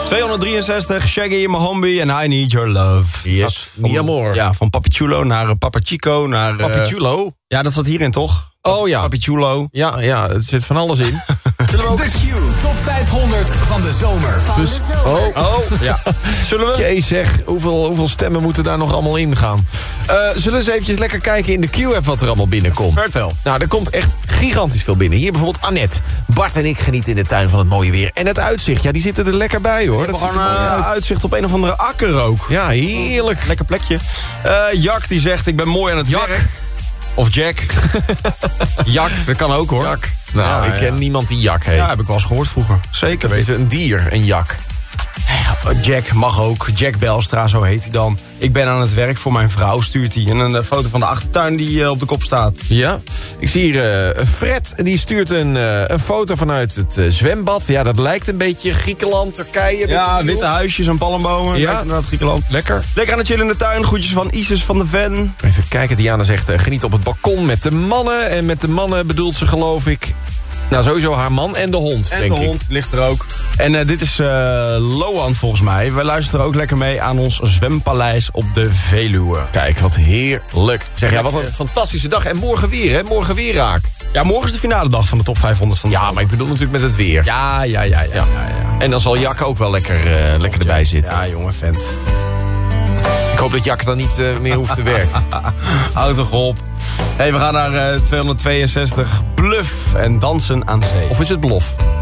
263, Shaggy, Mohombi en I Need Your Love. Yes, mi amor. Ja, van Papi Chulo naar Papa Chico naar... Papi Chulo? Ja, dat is wat hierin, toch? Oh ja. Papi Chulo. Ja, er zit van alles in. De Q Top 500 van de zomer. Ja. Zullen we? Jee zeg, hoeveel stemmen moeten daar nog allemaal in gaan? Zullen we eens eventjes lekker kijken in de Q-app wat er allemaal binnenkomt? Vertel. Nou, er komt echt gigantisch veel binnen. Hier bijvoorbeeld Annette. Bart en ik genieten in de tuin van het mooie weer. En het uitzicht, ja, die zitten er lekker bij, hoor. Dat ziet er mooi uit. Uitzicht op een of andere akker ook. Ja, heerlijk. Lekker plekje. Jack die zegt, ik ben mooi aan het werk. Of Jack. Jak, dat kan ook, hoor. Jak. Nou, ik ken niemand die Jak heet. Ja, heb ik wel eens gehoord vroeger. Zeker Het is een dier, een jak. Jack mag ook. Jack Belstra, zo heet hij dan. Ik ben aan het werk voor mijn vrouw, stuurt hij. En een foto van de achtertuin die op de kop staat. Ja, ik zie hier Fred, die stuurt een foto vanuit het zwembad. Ja, dat lijkt een beetje Griekenland, Turkije. Ja, witte huisjes en palmbomen. Ja, inderdaad Griekenland. Lekker. Lekker aan het chillen in de tuin. Groetjes van Isis van de Ven. Even kijken, Diana zegt geniet op het balkon met de mannen. En met de mannen bedoelt ze, geloof ik... Nou, sowieso haar man en de hond, en denk ik. de hond ligt er ook. En dit is Loan volgens mij. Wij luisteren ook lekker mee aan ons zwempaleis op de Veluwe. Kijk, wat heerlijk. Zeg, ja, wat een fantastische dag. En morgen weer, hè? Morgen weer raak. Ja, morgen is de finale dag van de top 500 van de Ja, maar ik bedoel natuurlijk met het weer. Ja. En dan zal Jak ook wel lekker erbij zitten. Ja, jongen, vent. Ik hoop dat Jak dan niet meer hoeft te werken. Houd toch op. Hey, we gaan naar 262. Bluff en dansen aan zee. Of is het Blof?